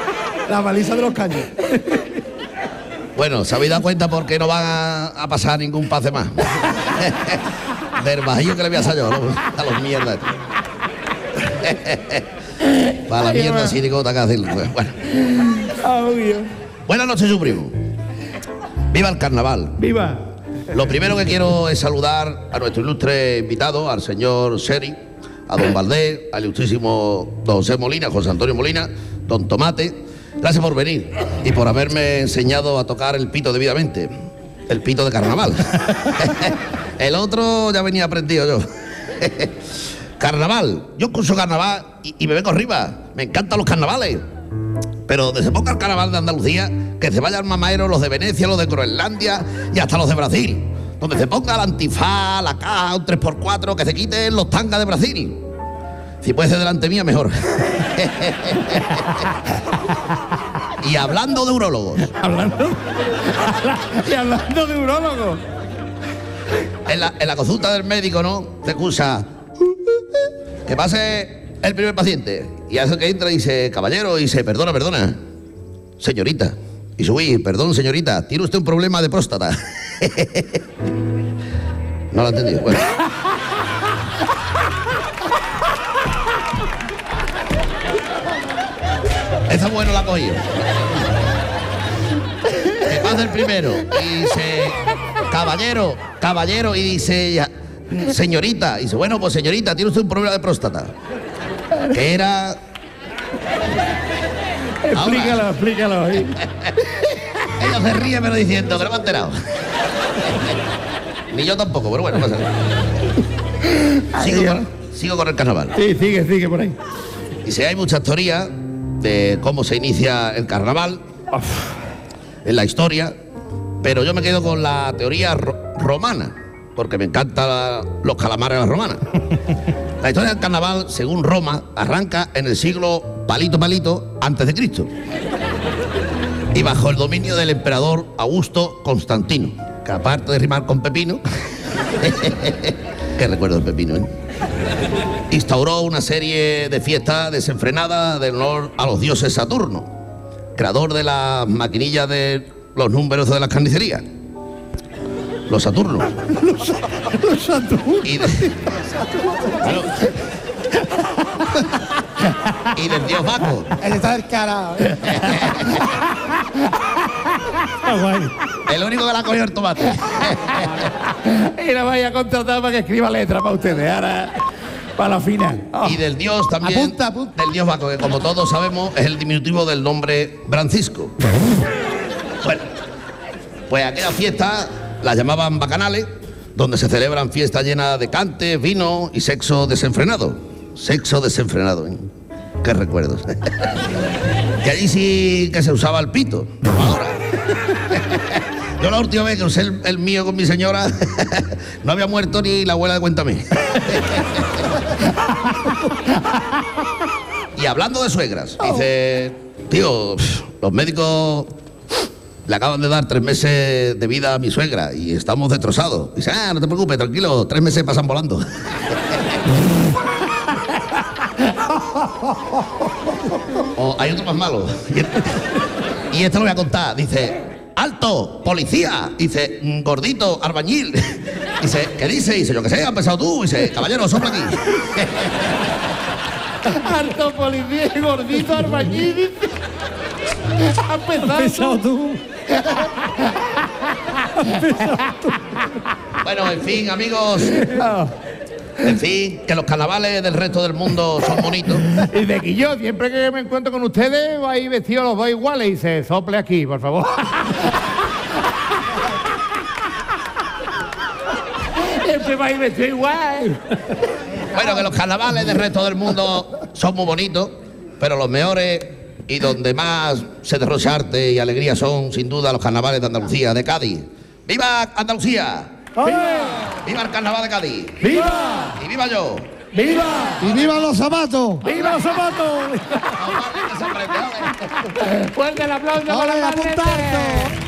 La baliza de los caños. Bueno, ¿se habéis dado cuenta por qué no van a pasar ningún pase más? Del bajillo que le voy a hacer yo, ¿no? A los mierdas. Para la mierda siricota que hacen. Bueno. Buenas noches, su primo. ¡Viva el carnaval! ¡Viva! Lo primero que quiero es saludar a nuestro ilustre invitado, al señor Seri, a don Valdés, al ilustrísimo don José Molina, José Antonio Molina, don Tomate. Gracias por venir y por haberme enseñado a tocar el pito debidamente. El pito de carnaval. El otro ya venía aprendido yo. Carnaval. Yo curso carnaval y me vengo arriba. Me encantan los carnavales. Pero donde se ponga el carnaval de Andalucía, que se vayan mamaeros los de Venecia, los de Groenlandia y hasta los de Brasil. Donde se ponga la antifaz, la caja, un 3x4, que se quiten los tangas de Brasil. Si puede ser delante mía, mejor. Y hablando de urólogos. Hablando de urólogos. En la consulta del médico, ¿no? Se escucha que pase el primer paciente. Y a eso que entra dice, caballero, dice, perdona, señorita. Y subí, perdón, señorita, tiene usted un problema de próstata. No lo ha entendido. Bueno. Esa bueno la ha cogido. Que pasa el primero. Y dice, caballero, y dice, señorita. Y dice, bueno, pues señorita, tiene usted un problema de próstata. Que era... Explícalo. Ella se ríe pero diciendo que no me ha enterado. Ni yo tampoco, pero bueno, pasa nada. Sigo con el carnaval. Sí, sigue por ahí. Y si hay muchas teorías de cómo se inicia el carnaval en la historia, pero yo me quedo con la teoría romana, porque me encantan los calamares a la romana. La historia del carnaval, según Roma, arranca en el siglo palito antes de Cristo y bajo el dominio del emperador Augusto Constantino, que aparte de rimar con pepino, que recuerdo el pepino, instauró una serie de fiestas desenfrenadas de honor a los dioses Saturno, creador de las maquinillas de los números de las carnicerías. Los Saturnos. Los Saturnos. Y del dios Baco. Él está del carajo. El único que la cogió el tomate. Y la vaya a contratar para que escriba letras para ustedes. Ahora, para la final. Y del dios también. Apunta. Del dios Baco, que como todos sabemos es el diminutivo del nombre Francisco. Bueno, pues aquella fiesta la llamaban bacanales, donde se celebran fiestas llenas de cantes, vino y sexo desenfrenado. Sexo desenfrenado, ¿eh? Qué recuerdos. Que allí sí que se usaba el pito. Ahora. Yo la última vez que usé el mío con mi señora, no había muerto ni la abuela de Cuéntame. Y hablando de suegras, dice, tío, los médicos le acaban de dar 3 meses de vida a mi suegra y estamos destrozados. Dice, no te preocupes, tranquilo, 3 meses pasan volando. O hay otro más malo. Y esto lo voy a contar. Dice, alto, policía. Dice, gordito, albañil. Dice, ¿qué dice? Dice, yo qué sé, has pensado tú. Dice, caballero, sopla aquí. Alto, policía y gordito, albañil. Has pensado tú. Bueno, en fin, amigos. En fin, que los carnavales del resto del mundo son bonitos. Y de que yo, siempre que me encuentro con ustedes, vais vestidos los dos iguales y se sople aquí, por favor. Siempre vais vestidos igual. Bueno, que los carnavales del resto del mundo son muy bonitos, pero los mejores y donde más se derrocha arte y alegría son, sin duda, los carnavales de Andalucía, de Cádiz. ¡Viva Andalucía! ¡Viva! ¡Viva el carnaval de Cádiz! ¡Viva! ¡Y viva yo! ¡Viva! ¡Y viva los zapatos! ¡Viva los zapatos! ¡Fuerte el aplauso para la ¡Apuntarse!